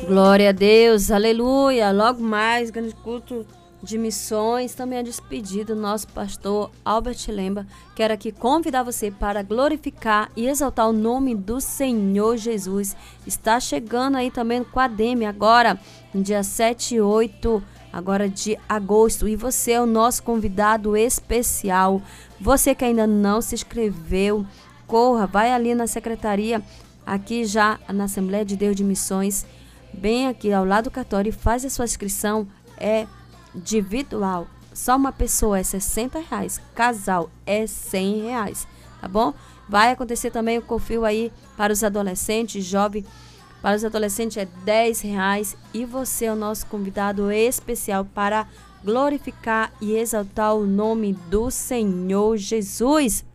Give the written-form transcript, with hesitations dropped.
Glória a Deus, aleluia. Logo mais, grande culto de missões, também a despedida do nosso pastor Albert Lemba. Quero aqui convidar você para glorificar e exaltar o nome do Senhor Jesus. Está chegando aí também com a Demi agora, no dia 7 e 8 agora de agosto. E você é o nosso convidado especial. Você que ainda não se inscreveu, corra, vai ali na secretaria, aqui já na Assembleia de Deus de Missões, bem aqui ao lado do cartório, e faz a sua inscrição. É individual, só uma pessoa é R$60, casal é R$100, tá bom? Vai acontecer também o confio aí para os adolescentes, jovem, para os adolescentes é R$10, e você é o nosso convidado especial para glorificar e exaltar o nome do Senhor Jesus.